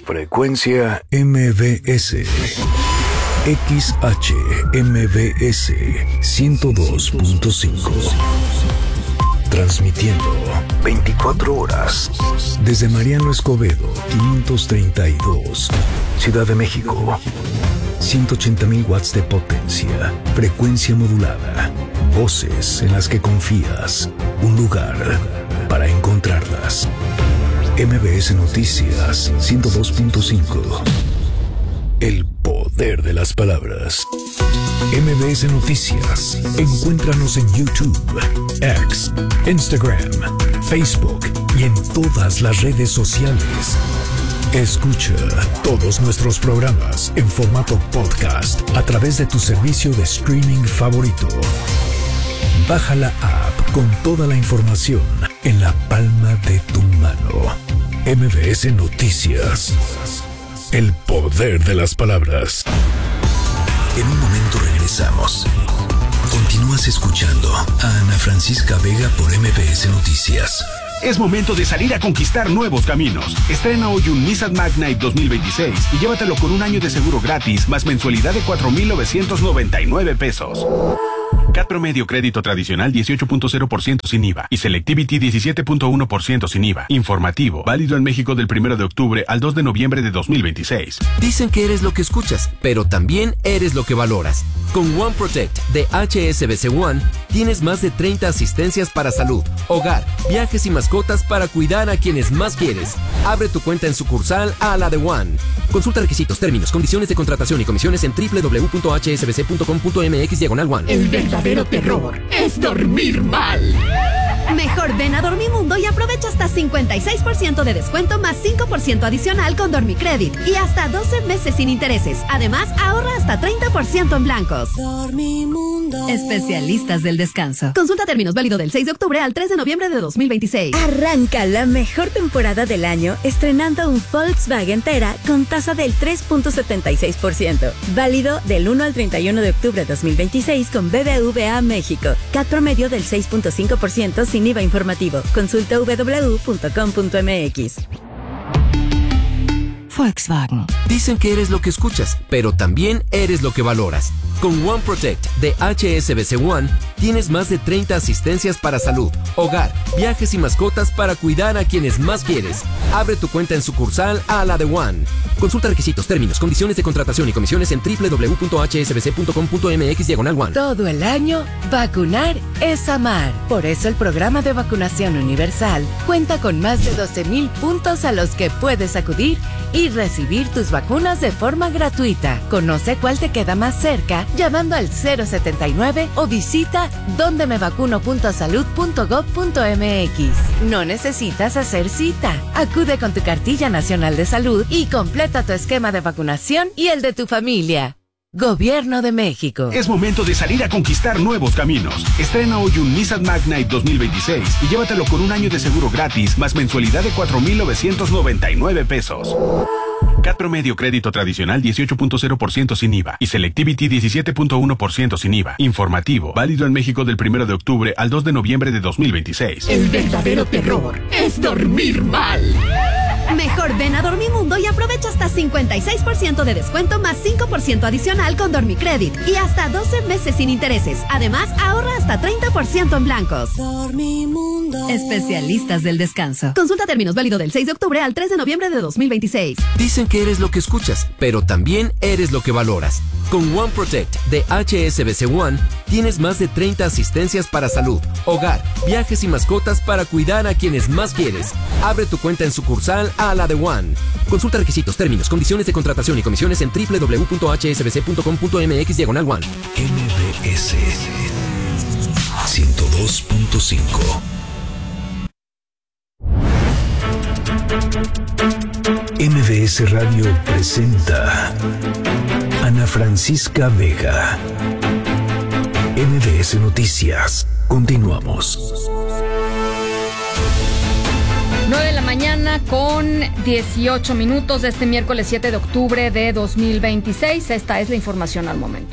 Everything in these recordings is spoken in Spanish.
Frecuencia MBS. XHMBS 102.5. Transmitiendo 24 horas desde Mariano Escobedo 532, Ciudad de México. 180,000 watts de potencia, frecuencia modulada, voces en las que confías, un lugar para encontrarlas. MBS Noticias 102.5. El poder de las palabras. MBS Noticias. Encuéntranos en YouTube, X, Instagram, Facebook y en todas las redes sociales. Escucha todos nuestros programas en formato podcast a través de tu servicio de streaming favorito. Baja la app con toda la información en la palma de tu mano. MBS Noticias. El poder de las palabras. En un momento regresamos. Continúas escuchando a Ana Francisca Vega por MBS Noticias. Es momento de salir a conquistar nuevos caminos. Estrena hoy un Nissan Magnite 2026 y llévatelo con un año de seguro gratis más mensualidad de 4,999 pesos. CAT promedio crédito tradicional 18.0% sin IVA y Selectivity 17.1% sin IVA. Informativo, válido en México del 1 de octubre al 2 de noviembre de 2026. Dicen que eres lo que escuchas, pero también eres lo que valoras. Con One Protect de HSBC One tienes más de 30 asistencias para salud, hogar, viajes y mascotas para cuidar a quienes más quieres. Abre tu cuenta en sucursal a la de One. Consulta requisitos, términos, condiciones de contratación y comisiones en www.hsbc.com.mx/One. El verdadero terror es dormir mal. Mejor ven a Dormimundo y aprovecha hasta 56% de descuento más 5% adicional con Dormicredit y hasta 12 meses sin intereses. Además, ahorra hasta 30% en blancos. Dormimundo. Especialistas del descanso. Consulta términos, válido del 6 de octubre al 3 de noviembre de 2026. Arranca la mejor temporada del año estrenando un Volkswagen Tera con tasa del 3.76%. Válido del 1 al 31 de octubre de 2026 con BBVA México. CAT promedio del 6.5% sin IVA informativo. Consulta www.com.mx. Volkswagen. Dicen que eres lo que escuchas, pero también eres lo que valoras. Con One Protect de HSBC One tienes más de 30 asistencias para salud, hogar, viajes y mascotas para cuidar a quienes más quieres. Abre tu cuenta en sucursal a la de One. Consulta requisitos, términos, condiciones de contratación y comisiones en www.hsbc.com.mx/One. Todo el año, vacunar es amar. Por eso el programa de vacunación universal cuenta con más de 12,000 puntos a los que puedes acudir y recibir tus vacunas de forma gratuita. Conoce cuál te queda más cerca llamando al 079 o visita dondemevacuno.salud.gov.mx. No necesitas hacer cita. Acude con tu cartilla nacional de salud y completa tu esquema de vacunación y el de tu familia. Gobierno de México. Es momento de salir a conquistar nuevos caminos. Estrena hoy un Nissan Magnite 2026 y llévatelo con un año de seguro gratis más mensualidad de 4,999 pesos. CAT promedio crédito tradicional 18.0% sin IVA y Selectivity 17.1% sin IVA. Informativo, válido en México del 1 de octubre al 2 de noviembre de 2026. El verdadero terror es dormir mal. Mejor ven a Dormimundo y aprovecha hasta 56% de descuento más 5% adicional con Dormicredit y hasta 12 meses sin intereses. Además, ahorra hasta 30% en blancos. Dormimundo. Especialistas del descanso. Consulta términos, válido del 6 de octubre al 3 de noviembre de 2026. Dicen que eres lo que escuchas, pero también eres lo que valoras. Con One Protect de HSBC One tienes más de 30 asistencias para salud, hogar, viajes y mascotas para cuidar a quienes más quieres. Abre tu cuenta en sucursal a la de One. Consulta requisitos, términos, condiciones de contratación y comisiones en www.hsbc.com.mx/One. MBS 102.5. MBS Radio presenta Ana Francisca Vega. MBS Noticias. Continuamos. 9 de la mañana con 18 minutos de este miércoles 7 de octubre de 2026. Esta es la información al momento.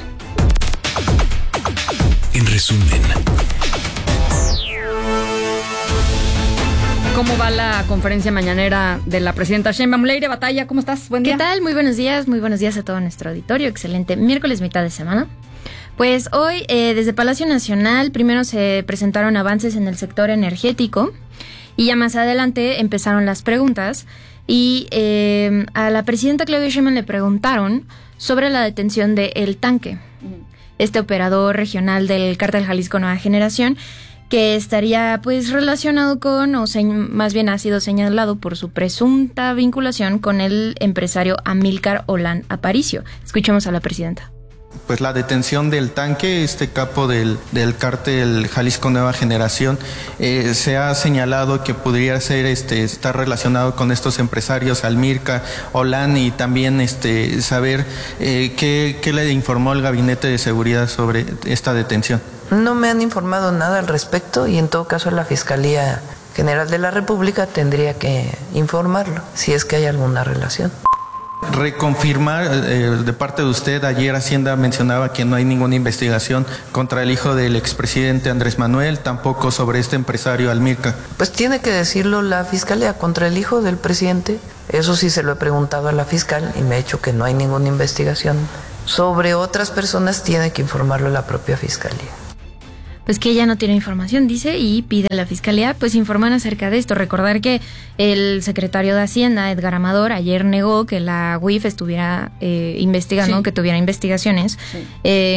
En resumen, ¿Cómo va la conferencia mañanera de la presidenta Sheinbaum? Leire Batalla, ¿cómo estás? Buen día. ¿Qué tal? Muy buenos días a todo nuestro auditorio. Excelente miércoles, mitad de semana. Pues hoy, desde Palacio Nacional, primero se presentaron avances en el sector energético y ya más adelante empezaron las preguntas y a la presidenta Claudia Sheinbaum le preguntaron sobre la detención de El Tanque, este operador regional del Cártel Jalisco Nueva Generación, que estaría pues relacionado con, más bien ha sido señalado por su presunta vinculación con el empresario Amílcar Olán Aparicio. Escuchemos a la presidenta. Pues la detención del Tanque, este capo del Cártel Jalisco Nueva Generación, se ha señalado que podría ser estar relacionado con estos empresarios Amílcar Olán, y también saber qué le informó el Gabinete de Seguridad sobre esta detención. No me han informado nada al respecto y en todo caso la Fiscalía General de la República tendría que informarlo si es que hay alguna relación. Reconfirmar de parte de usted, ayer Hacienda mencionaba que no hay ninguna investigación contra el hijo del expresidente Andrés Manuel, tampoco sobre este empresario Amílcar. Pues tiene que decirlo la Fiscalía contra el hijo del presidente. Eso sí se lo he preguntado a la fiscal y me ha dicho que no hay ninguna investigación. Sobre otras personas tiene que informarlo la propia Fiscalía. Pues que ella no tiene información, dice, y pide a la Fiscalía pues informar acerca de esto. Recordar que el secretario de Hacienda, Edgar Amador, ayer negó que la UIF estuviera investigando, sí, que tuviera investigaciones, sí,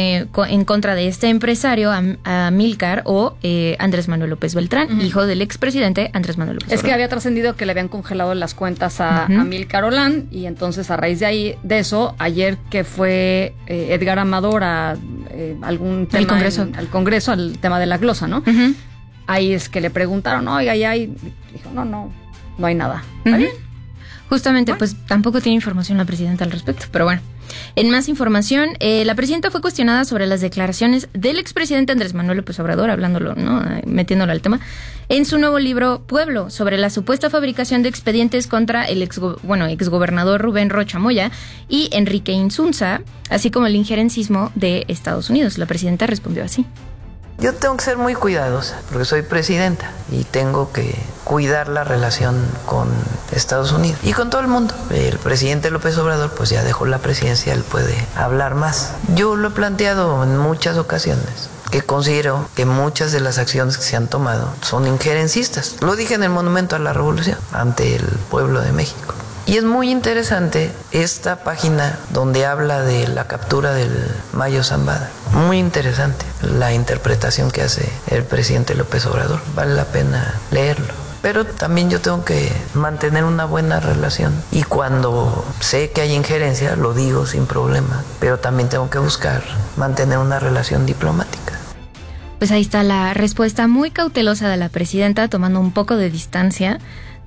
en contra de este empresario, Amílcar o Andrés Manuel López Beltrán, hijo del expresidente Andrés Manuel López Beltrán. Es que había trascendido que le habían congelado las cuentas a Amílcar Olán, y entonces a raíz de eso, ayer que fue Edgar Amador a algún tema al Congreso, al tema de la glosa, ¿no? Ahí es que le preguntaron, oiga, ya hay... Dijo, no hay nada. ¿Está bien? Justamente, pues tampoco tiene información la presidenta al respecto, pero bueno. En más información, la presidenta fue cuestionada sobre las declaraciones del expresidente Andrés Manuel López Obrador, hablándolo, ¿no? Metiéndolo al tema, en su nuevo libro Pueblo, sobre la supuesta fabricación de expedientes contra el exgobernador Rubén Rocha Moya y Enrique Insunza, así como el injerencismo de Estados Unidos. La presidenta respondió así. Yo tengo que ser muy cuidadosa porque soy presidenta y tengo que cuidar la relación con Estados Unidos y con todo el mundo. El presidente López Obrador pues ya dejó la presidencia, él puede hablar más. Yo lo he planteado en muchas ocasiones, que considero que muchas de las acciones que se han tomado son injerencistas. Lo dije en el Monumento a la Revolución ante el pueblo de México. Y es muy interesante esta página donde habla de la captura del Mayo Zambada. Muy interesante la interpretación que hace el presidente López Obrador. Vale la pena leerlo. Pero también yo tengo que mantener una buena relación. Y cuando sé que hay injerencia, lo digo sin problema. Pero también tengo que buscar mantener una relación diplomática. Pues ahí está la respuesta muy cautelosa de la presidenta, tomando un poco de distancia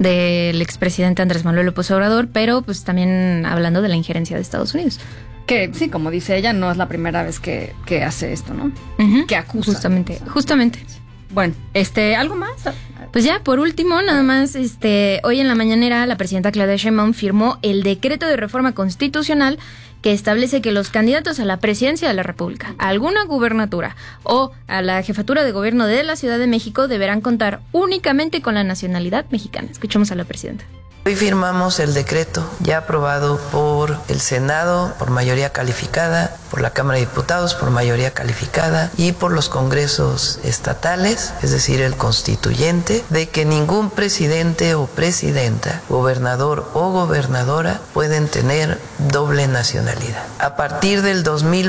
del expresidente Andrés Manuel López Obrador, pero pues también hablando de la injerencia de Estados Unidos. Que sí, como dice ella, no es la primera vez que hace esto, ¿no? Que acusa. Justamente. Bueno, ¿algo más? Pues ya, por último, nada más, hoy en la mañanera la presidenta Claudia Sheinbaum firmó el decreto de reforma constitucional que establece que los candidatos a la presidencia de la República, a alguna gubernatura o a la jefatura de gobierno de la Ciudad de México deberán contar únicamente con la nacionalidad mexicana. Escuchemos a la presidenta. Hoy firmamos el decreto ya aprobado por el Senado por mayoría calificada, por la Cámara de Diputados por mayoría calificada y por los congresos estatales, es decir, el constituyente, de que ningún presidente o presidenta, gobernador o gobernadora pueden tener doble nacionalidad. A partir del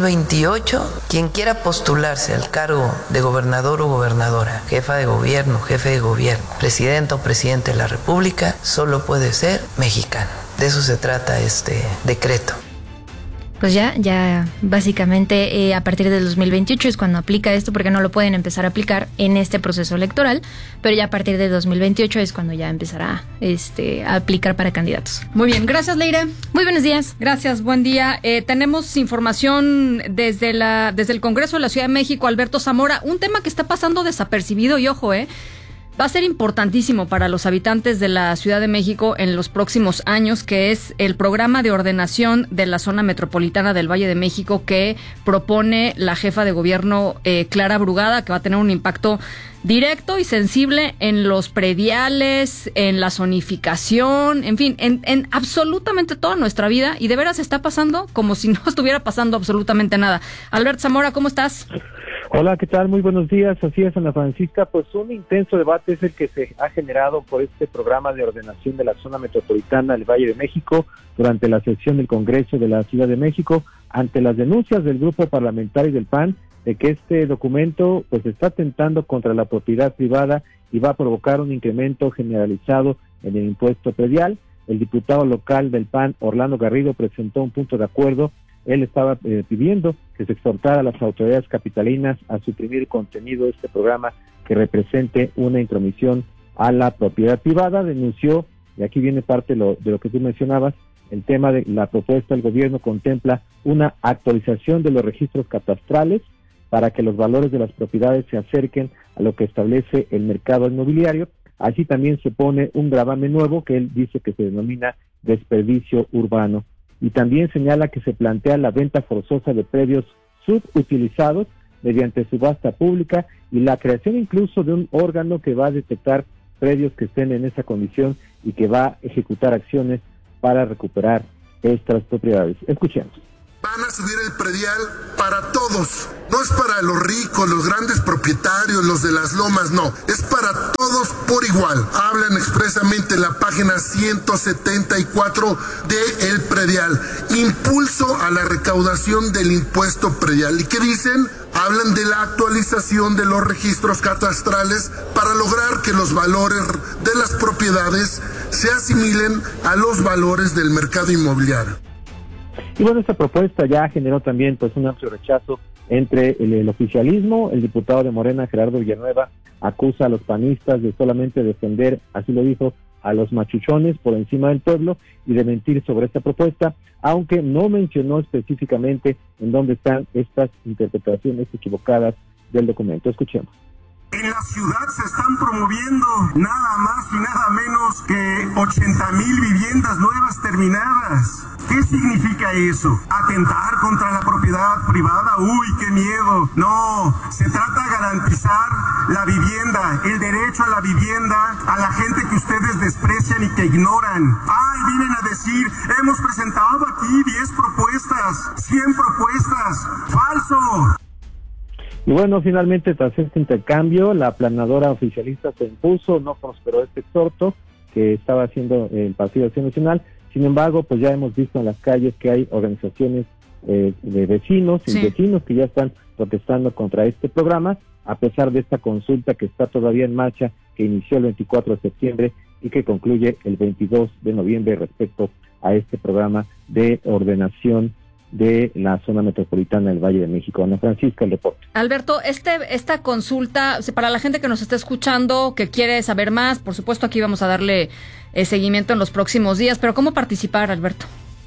2028, quien quiera postularse al cargo de gobernador o gobernadora, jefa de gobierno, jefe de gobierno, presidente o presidente de la República, solo puede ser mexicano. De eso se trata este decreto. Pues ya básicamente a partir del 2028 es cuando aplica esto, porque no lo pueden empezar a aplicar en este proceso electoral, pero ya a partir de 2028 es cuando ya empezará a aplicar para candidatos. Muy bien, gracias Leire. Muy buenos días. Gracias, buen día. Tenemos información desde el Congreso de la Ciudad de México, Alberto Zamora, un tema que está pasando desapercibido y ojo, va a ser importantísimo para los habitantes de la Ciudad de México en los próximos años, que es el programa de ordenación de la zona metropolitana del Valle de México que propone la jefa de gobierno Clara Brugada, que va a tener un impacto directo y sensible en los prediales, en la zonificación, en fin, en absolutamente toda nuestra vida, y de veras está pasando como si no estuviera pasando absolutamente nada. Albert Zamora, ¿cómo estás? Hola, ¿qué tal? Muy buenos días. Así es, Ana Francisca. Pues un intenso debate es el que se ha generado por este programa de ordenación de la zona metropolitana del Valle de México durante la sesión del Congreso de la Ciudad de México, ante las denuncias del grupo parlamentario del PAN de que este documento pues está atentando contra la propiedad privada y va a provocar un incremento generalizado en el impuesto predial. El diputado local del PAN, Orlando Garrido, presentó un punto de acuerdo. Él estaba pidiendo que se exhortara a las autoridades capitalinas a suprimir contenido de este programa que represente una intromisión a la propiedad privada. Denunció, y aquí viene parte de lo que tú mencionabas, el tema de la propuesta del gobierno contempla una actualización de los registros catastrales para que los valores de las propiedades se acerquen a lo que establece el mercado inmobiliario. Allí también se pone un gravamen nuevo que él dice que se denomina desperdicio urbano. Y también señala que se plantea la venta forzosa de predios subutilizados mediante subasta pública y la creación incluso de un órgano que va a detectar predios que estén en esa condición y que va a ejecutar acciones para recuperar estas propiedades. Escuchemos. Van a subir el predial para todos, no es para los ricos, los grandes propietarios, los de las lomas, no, es para todos por igual. Hablan expresamente en la página 174 de el predial, impulso a la recaudación del impuesto predial. ¿Y qué dicen? Hablan de la actualización de los registros catastrales para lograr que los valores de las propiedades se asimilen a los valores del mercado inmobiliario. Y bueno, esta propuesta ya generó también pues un amplio rechazo entre el oficialismo. El diputado de Morena, Gerardo Villanueva, acusa a los panistas de solamente defender, así lo dijo, a los machuchones por encima del pueblo y de mentir sobre esta propuesta, aunque no mencionó específicamente en dónde están estas interpretaciones equivocadas del documento. Escuchemos. En la ciudad se están promoviendo nada más y nada menos que 80,000 viviendas nuevas terminadas. ¿Qué significa eso? ¿Atentar contra la propiedad privada? ¡Uy, qué miedo! No, se trata de garantizar la vivienda, el derecho a la vivienda a la gente que ustedes desprecian y que ignoran. ¡Ay, vienen a decir, hemos presentado aquí 10 propuestas, 100 propuestas! ¡Falso! Y bueno, finalmente tras este intercambio, la planadora oficialista se impuso, no prosperó este exhorto que estaba haciendo el Partido Acción Nacional. Sin embargo, pues ya hemos visto en las calles que hay organizaciones de vecinos y vecinos que ya están protestando contra este programa, a pesar de esta consulta que está todavía en marcha, que inició el 24 de septiembre y que concluye el 22 de noviembre respecto a este programa de ordenación de la zona metropolitana del Valle de México. Ana Francisca, el reporte. Alberto, esta consulta, para la gente que nos está escuchando, que quiere saber más, por supuesto aquí vamos a darle seguimiento en los próximos días, pero ¿cómo participar, Alberto?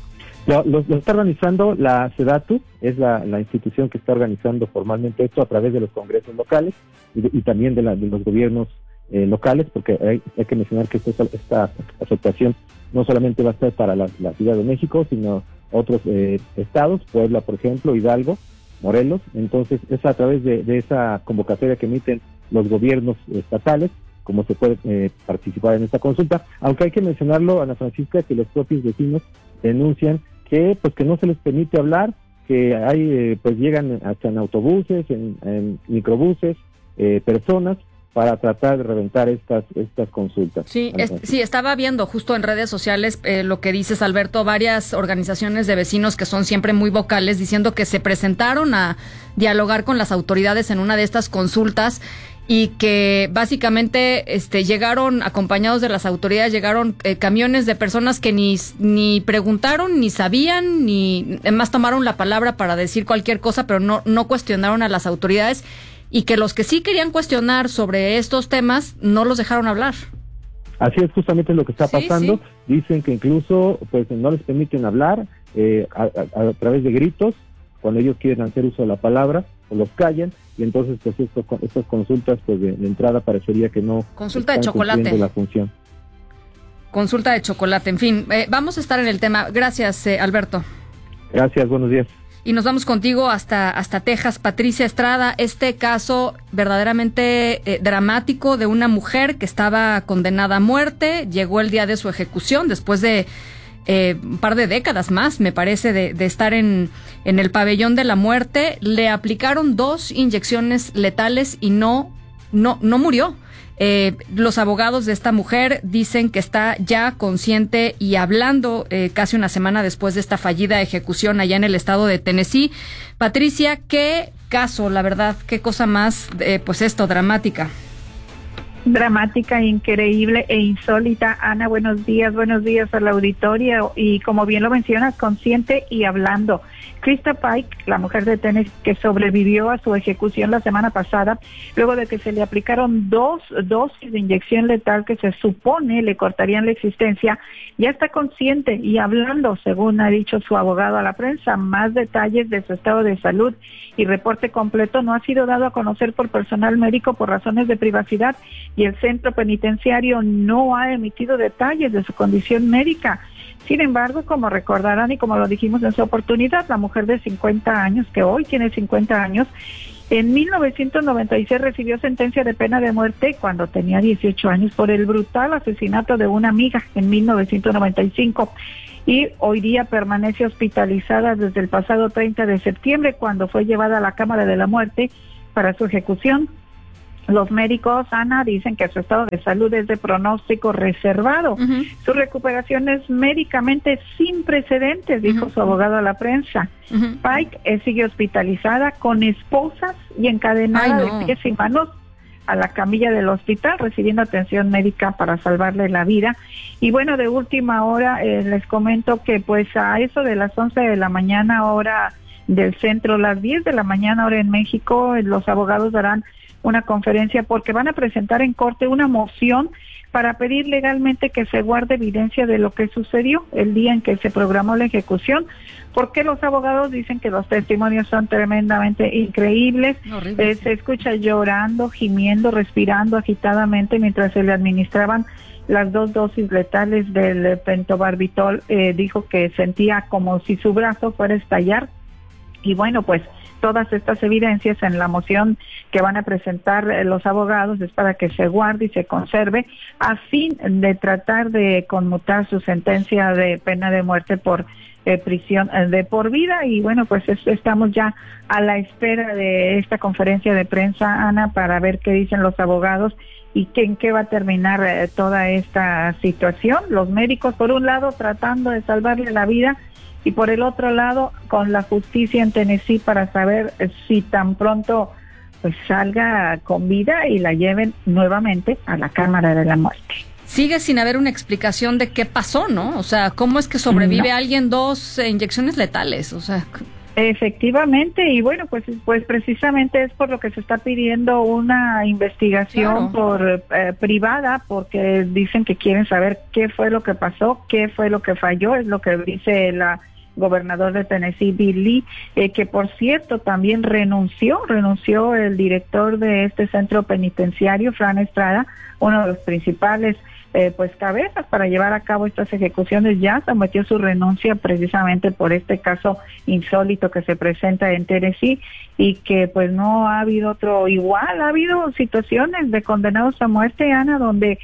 Lo está organizando la SEDATU, es la institución que está organizando formalmente esto a través de los congresos locales y también de los gobiernos locales, porque hay que mencionar que esta asociación no solamente va a estar para la Ciudad de México, sino otros estados, Puebla, por ejemplo, Hidalgo, Morelos. Entonces es a través de esa convocatoria que emiten los gobiernos estatales como se puede participar en esta consulta, aunque hay que mencionarlo, Ana Francisca, que los propios vecinos denuncian que no se les permite hablar, que hay llegan hasta en autobuses, en microbuses, personas para tratar de reventar estas consultas. Sí, estaba viendo justo en redes sociales lo que dices, Alberto, varias organizaciones de vecinos que son siempre muy vocales diciendo que se presentaron a dialogar con las autoridades en una de estas consultas y que básicamente llegaron acompañados de las autoridades, llegaron camiones de personas que ni preguntaron, ni sabían, ni además tomaron la palabra para decir cualquier cosa, pero no cuestionaron a las autoridades. Y que los que sí querían cuestionar sobre estos temas no los dejaron hablar. Así es justamente lo que está pasando. Sí. Dicen que incluso no les permiten hablar a través de gritos cuando ellos quieren hacer uso de la palabra, o los callan, y entonces pues estas consultas pues de entrada parecería que no consulta de chocolate la función. Consulta de chocolate, en fin, vamos a estar en el tema. Gracias, Alberto. Gracias, buenos días. Y nos vamos contigo hasta Texas. Patricia Estrada, este caso verdaderamente dramático de una mujer que estaba condenada a muerte, llegó el día de su ejecución después de un par de décadas más, me parece, de estar en el pabellón de la muerte. Le aplicaron 2 inyecciones letales y no murió. Los abogados de esta mujer dicen que está ya consciente y hablando casi una semana después de esta fallida ejecución allá en el estado de Tennessee. Patricia, qué caso, la verdad, qué cosa más, pues esto, dramática. Dramática, increíble e insólita. Ana, buenos días al auditorio, y como bien lo mencionas, consciente y hablando. Krista Pike, la mujer de Tennessee que sobrevivió a su ejecución la semana pasada, luego de que se le aplicaron 2 dosis de inyección letal que se supone le cortarían la existencia, ya está consciente y hablando, según ha dicho su abogado a la prensa. Más detalles de su estado de salud y reporte completo no ha sido dado a conocer por personal médico por razones de privacidad, y el centro penitenciario no ha emitido detalles de su condición médica. Sin embargo, como recordarán y como lo dijimos en su oportunidad, la mujer de 50 años, que hoy tiene 50 años, en 1996 recibió sentencia de pena de muerte cuando tenía 18 años por el brutal asesinato de una amiga en 1995. Y hoy día permanece hospitalizada desde el pasado 30 de septiembre, cuando fue llevada a la Cámara de la Muerte para su ejecución. Los médicos, Ana, dicen que su estado de salud es de pronóstico reservado. Su recuperación es médicamente sin precedentes, dijo su abogado a la prensa. Pike sigue hospitalizada con esposas y encadenada de pies y manos a la camilla del hospital, recibiendo atención médica para salvarle la vida. Y bueno, de última hora les comento que pues a eso de las 11 de la mañana hora del centro, las 10 de la mañana hora en México, los abogados darán una conferencia porque van a presentar en corte una moción para pedir legalmente que se guarde evidencia de lo que sucedió el día en que se programó la ejecución, porque los abogados dicen que los testimonios son tremendamente increíbles. Se escucha llorando, gimiendo, respirando agitadamente mientras se le administraban las 2 dosis letales del pentobarbital. Dijo que sentía como si su brazo fuera a estallar. Y bueno, pues todas estas evidencias en la moción que van a presentar los abogados es para que se guarde y se conserve a fin de tratar de conmutar su sentencia de pena de muerte por prisión de por vida. Y bueno, pues estamos ya a la espera de esta conferencia de prensa, Ana, para ver qué dicen los abogados y en qué va a terminar toda esta situación. Los médicos, por un lado, tratando de salvarle la vida, y por el otro lado, con la justicia en Tennessee para saber si tan pronto pues salga con vida y la lleven nuevamente a la Cámara de la Muerte. Sigue sin haber una explicación de qué pasó, ¿no? O sea, ¿cómo es que sobrevive alguien 2 inyecciones letales? O sea, efectivamente, y bueno, pues precisamente es por lo que se está pidiendo una investigación privada, porque dicen que quieren saber qué fue lo que pasó, qué fue lo que falló, es lo que dice la gobernador de Tennessee, Bill Lee, que por cierto también renunció el director de este centro penitenciario, Fran Estrada, uno de los principales cabezas para llevar a cabo estas ejecuciones. Ya sometió su renuncia precisamente por este caso insólito que se presenta en Tennessee, y que pues no ha habido otro igual. Ha habido situaciones de condenados a muerte, Ana, donde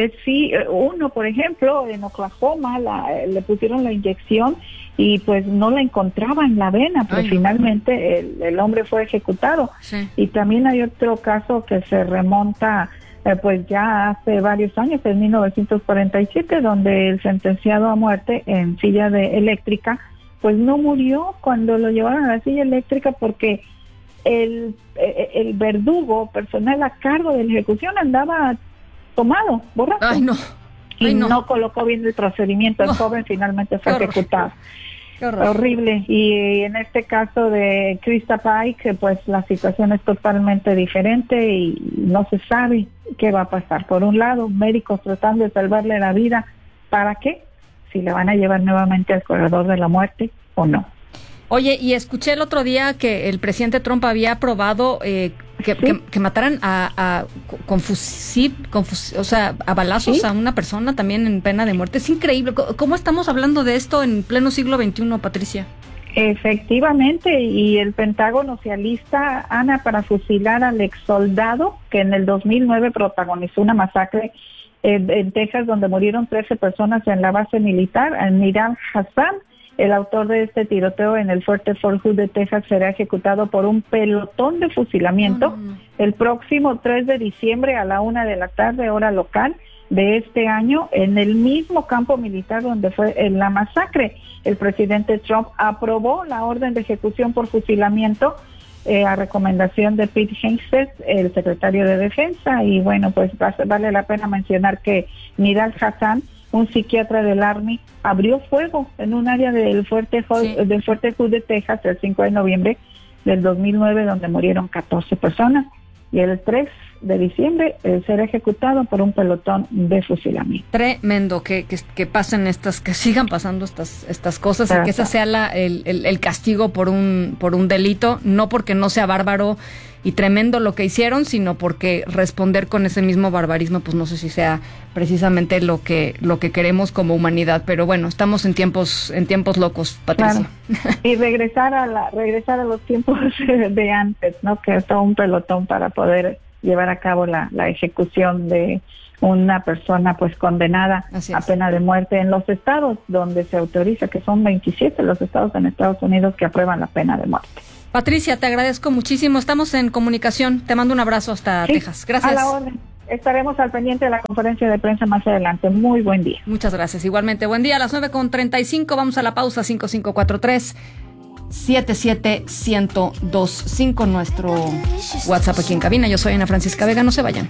uno, por ejemplo, en Oklahoma le pusieron la inyección y pues no la encontraba en la vena, pero finalmente el hombre fue ejecutado. Y también hay otro caso que se remonta pues ya hace varios años, en 1947, donde el sentenciado a muerte en silla eléctrica pues no murió cuando lo llevaron a la silla eléctrica, porque el verdugo personal a cargo de la ejecución andaba tomado, borracho. No colocó bien el procedimiento. El joven finalmente fue ejecutado. Horrible. Y en este caso de Krista Pike, pues la situación es totalmente diferente y no se sabe qué va a pasar. Por un lado, médicos tratando de salvarle la vida. ¿Para qué? Si le van a llevar nuevamente al corredor de la muerte o no. Oye, y escuché el otro día que el presidente Trump había aprobado que mataran con a balazos, ¿sí?, a una persona también en pena de muerte. Es increíble. ¿Cómo estamos hablando de esto en pleno siglo XXI, Patricia? Efectivamente, y el Pentágono se alista, Ana, para fusilar al exsoldado que en el 2009 protagonizó una masacre en Texas, donde murieron 13 personas en la base militar. Nidal Hasan, el autor de este tiroteo en el fuerte Fort Hood de Texas, será ejecutado por un pelotón de fusilamiento el próximo 3 de diciembre a la 1:00 p.m, hora local de este año, en el mismo campo militar donde fue la masacre. El presidente Trump aprobó la orden de ejecución por fusilamiento a recomendación de Pete Hegseth, el secretario de Defensa, y bueno, pues vale la pena mencionar que Nidal Hasan, un psiquiatra del Army, abrió fuego en un área del fuerte Hood de Texas el 5 de noviembre del 2009, donde murieron 14 personas, y el 3 de diciembre será ejecutado por un pelotón de fusilamiento. Tremendo que pasen que sigan pasando estas cosas. Exacto. Y que ese sea el castigo por un delito, no porque no sea bárbaro y tremendo lo que hicieron, sino porque responder con ese mismo barbarismo, pues no sé si sea precisamente lo que queremos como humanidad. Pero bueno, estamos en tiempos locos, Patricia. Claro. Y regresar a los tiempos de antes, ¿no? Que es todo un pelotón para poder llevar a cabo la ejecución de una persona pues condenada a pena de muerte en los estados donde se autoriza, que son 27 los estados en Estados Unidos que aprueban la pena de muerte. Patricia, te agradezco muchísimo. Estamos en comunicación. Te mando un abrazo hasta Texas. Gracias. A la orden. Estaremos al pendiente de la conferencia de prensa más adelante. Muy buen día. Muchas gracias. Igualmente, buen día. A las 9:35 vamos a la pausa. 5543-77125, nuestro WhatsApp aquí en cabina. Yo soy Ana Francisca Vega. No se vayan.